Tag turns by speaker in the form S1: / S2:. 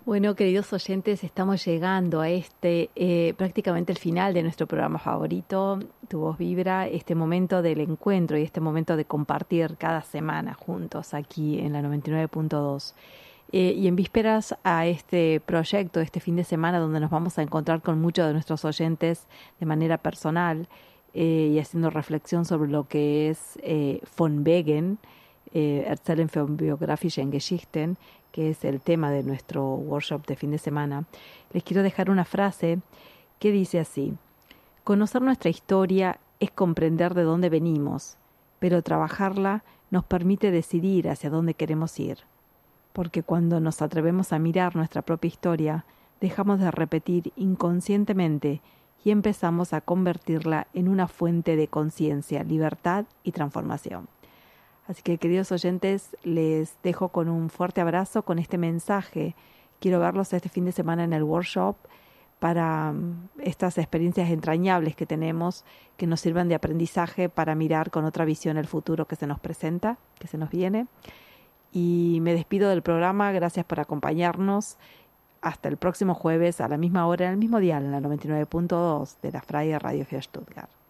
S1: Bueno, queridos oyentes, estamos llegando a prácticamente el final de nuestro programa favorito, Tu Voz Vibra, este momento del encuentro y este momento de compartir cada semana juntos aquí en la 99.2. Y en vísperas a este proyecto, este fin de semana, donde nos vamos a encontrar con muchos de nuestros oyentes de manera personal y haciendo reflexión sobre lo que es von Wegen, Erzählen von biografischen Geschichten, que es el tema de nuestro workshop de fin de semana, les quiero dejar una frase que dice así: conocer nuestra historia es comprender de dónde venimos, pero trabajarla nos permite decidir hacia dónde queremos ir. Porque cuando nos atrevemos a mirar nuestra propia historia, dejamos de repetir inconscientemente y empezamos a convertirla en una fuente de conciencia, libertad y transformación. Así que, queridos oyentes, les dejo con un fuerte abrazo, con este mensaje. Quiero verlos este fin de semana en el workshop para estas experiencias entrañables que tenemos, que nos sirvan de aprendizaje para mirar con otra visión el futuro que se nos presenta, que se nos viene. Y me despido del programa. Gracias por acompañarnos. Hasta el próximo jueves a la misma hora, en el mismo dial, en la 99.2 de la Freie Radio für Stuttgart.